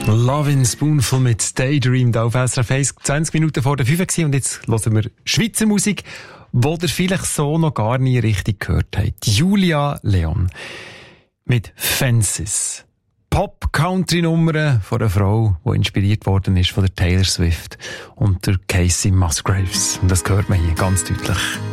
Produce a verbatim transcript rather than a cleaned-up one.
Lovin' Spoonful mit Daydream da auf S R F eins, zwanzig Minuten vor der fünf und jetzt hören wir Schweizer Musik, die ihr vielleicht so noch gar nie richtig gehört habt. Julia Leon mit Fences. Pop-Country-Nummern von einer Frau, die inspiriert worden ist von der Taylor Swift und der Casey Musgraves. Und das hört man hier ganz deutlich.